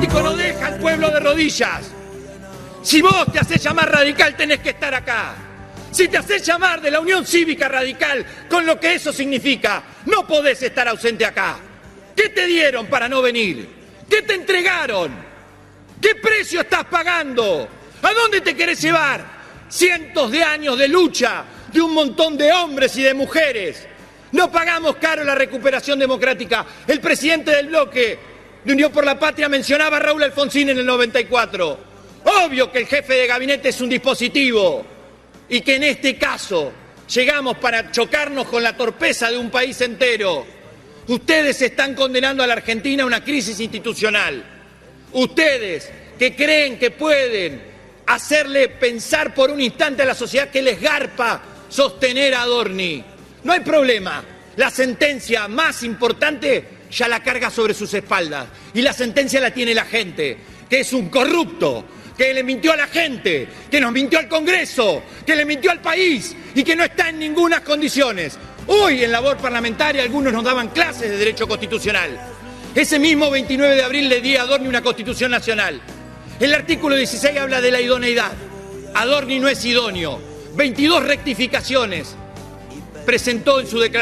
político no deja al pueblo de rodillas. Si vos te hacés llamar radical, tenés que estar acá. Si te hacés llamar de la Unión Cívica Radical, con lo que eso significa, no podés estar ausente acá. ¿Qué te dieron para no venir? ¿Qué te entregaron? ¿Qué precio estás pagando? ¿A dónde te querés llevar? Cientos de años de lucha de un montón de hombres y de mujeres. No pagamos caro la recuperación democrática. El presidente del bloque de Unión por la Patria mencionaba a Raúl Alfonsín en el 94. Obvio que el jefe de gabinete es un dispositivo y que en este caso llegamos para chocarnos con la torpeza de un país entero. Ustedes están condenando a la Argentina a una crisis institucional. Ustedes que creen que pueden hacerle pensar por un instante a la sociedad que les garpa sostener a Adorni. No hay problema. La sentencia más importante ya la carga sobre sus espaldas. Y la sentencia la tiene la gente, que es un corrupto, que le mintió a la gente, que nos mintió al Congreso, que le mintió al país y que no está en ninguna condiciones. Hoy en labor parlamentaria algunos nos daban clases de derecho constitucional. Ese mismo 29 de abril le di a Adorni una constitución nacional. El artículo 16 habla de la idoneidad. Adorni no es idóneo. 22 rectificaciones presentó en su declaración.